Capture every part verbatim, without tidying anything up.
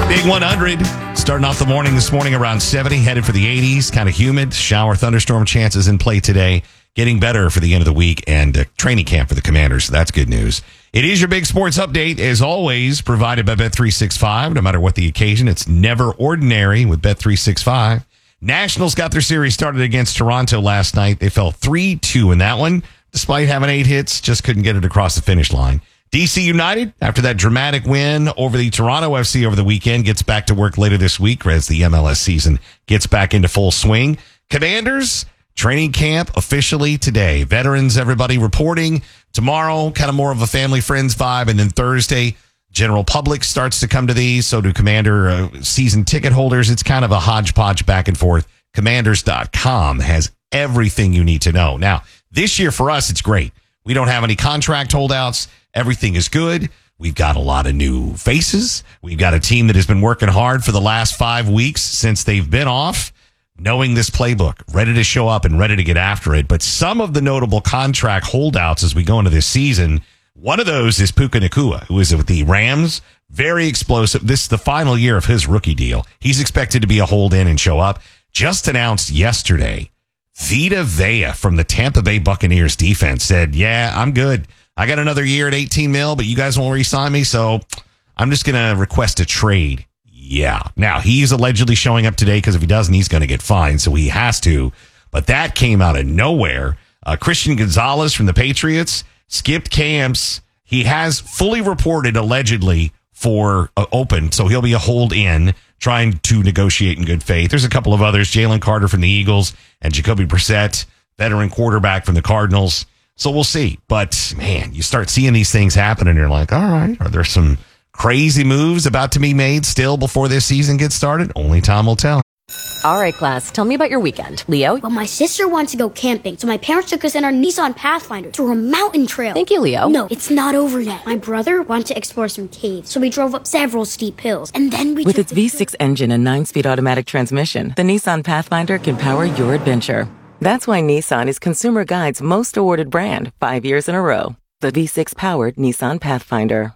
Big one hundred. Starting off the morning this morning around seventy, headed for the eighties. Kind of humid. Shower, thunderstorm chances in play today. Getting better for the end of the week and uh, training camp for the Commanders. So that's good news. It is your big sports update, as always, provided by Bet three sixty-five. No matter what the occasion, it's never ordinary with Bet three sixty-five. Nationals got their series started against Toronto last night. They fell three two in that one, despite having eight hits, just couldn't get it across the finish line. D C United, after that dramatic win over the Toronto F C over the weekend, gets back to work later this week as the M L S season gets back into full swing. Commanders, training camp officially today. Veterans, everybody reporting. Tomorrow, kind of more of a family friends vibe. And then Thursday, general public starts to come to these. So do Commander uh, season ticket holders. It's kind of a hodgepodge back and forth. Commanders dot com has everything you need to know. Now, this year for us, it's great. We don't have any contract holdouts. Everything is good. We've got a lot of new faces. We've got a team that has been working hard for the last five weeks since they've been off, knowing this playbook, ready to show up and ready to get after it. But some of the notable contract holdouts as we go into this season, one of those is Puka Nacua, who is with the Rams. Very explosive. This is the final year of his rookie deal. He's expected to be a hold-in and show up. Just announced yesterday, Vita Vea from the Tampa Bay Buccaneers defense said, yeah, I'm good. I got another year at eighteen mil, but you guys won't re-sign me, so I'm just going to request a trade. Yeah. Now, he's allegedly showing up today because if he doesn't, he's going to get fined, so he has to. But that came out of nowhere. Uh, Christian Gonzalez from the Patriots skipped camps. He has fully reported, allegedly, for uh, open, so he'll be a hold-in, trying to negotiate in good faith. There's a couple of others, Jalen Carter from the Eagles and Jacoby Brissett, veteran quarterback from the Cardinals. So we'll see. But, man, you start seeing these things happen, and you're like, all right, are there some crazy moves about to be made still before this season gets started? Only time will tell. All right, class, tell me about your weekend. Leo? Well, my sister wanted to go camping, so my parents took us in our Nissan Pathfinder to a mountain trail. Thank you, Leo. No, it's not over yet. My brother wanted to explore some caves, so we drove up several steep hills, and then we With took its V six engine and nine-speed automatic transmission, the Nissan Pathfinder can power your adventure. That's why Nissan is Consumer Guide's most awarded brand five years in a row. The V six-powered Nissan Pathfinder.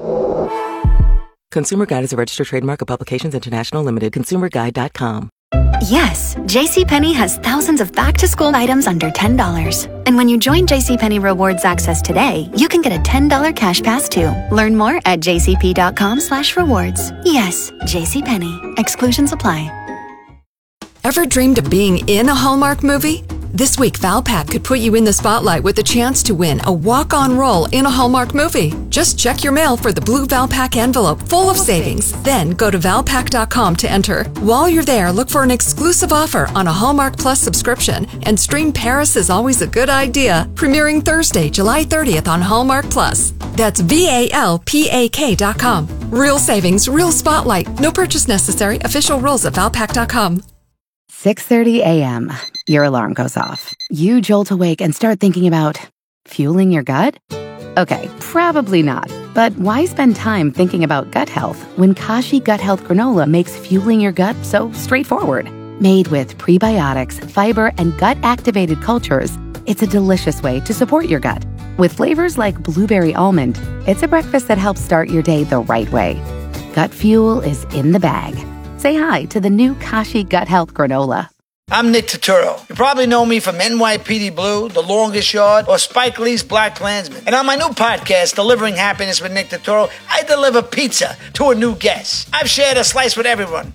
Consumer Guide is a registered trademark of Publications International Limited. consumer guide dot com. Yes, JCPenney has thousands of back-to-school items under ten dollars. And when you join JCPenney Rewards Access today, you can get a ten dollars cash pass too. Learn more at jcp.com slash rewards. Yes, JCPenney. Exclusions apply. Ever dreamed of being in a Hallmark movie? This week, Valpak could put you in the spotlight with a chance to win a walk-on role in a Hallmark movie. Just check your mail for the blue Valpak envelope full of savings. Then go to valpak dot com to enter. While you're there, look for an exclusive offer on a Hallmark Plus subscription and stream Paris is Always a Good Idea, premiering Thursday, July thirtieth on Hallmark Plus. That's V A L P A K dot com. Real savings, real spotlight. No purchase necessary. Official rules at valpak dot com. six thirty a.m. Your alarm goes off. You jolt awake and start thinking about fueling your gut? Okay, probably not. But why spend time thinking about gut health when Kashi Gut Health Granola makes fueling your gut so straightforward? Made with prebiotics, fiber, and gut-activated cultures, it's a delicious way to support your gut. With flavors like blueberry almond, it's a breakfast that helps start your day the right way. Gut fuel is in the bag. Say hi to the new Kashi Gut Health Granola. I'm Nick Turturro. You probably know me from N Y P D Blue, The Longest Yard, or Spike Lee's Black Klansman. And on my new podcast, Delivering Happiness with Nick Turturro, I deliver pizza to a new guest. I've shared a slice with everyone,